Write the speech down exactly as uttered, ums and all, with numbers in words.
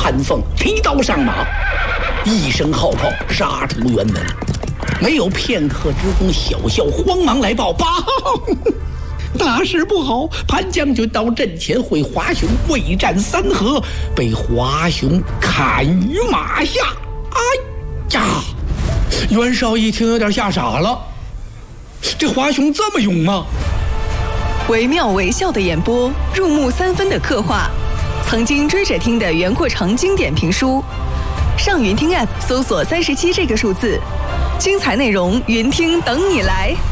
韩凤提刀上马，一声号炮杀出辕门。没有片刻之功，小校慌忙来报：报，大事不好！潘将军到阵前会华雄未战三合，被华雄砍于马下。哎呀！袁绍一听有点吓傻了，这华雄这么勇吗？ 惟妙惟肖的演播，入木三分的刻画，曾经追着听的袁阔成经典评书。上云听 App 搜索三十七这个数字，精彩内容云听等你来。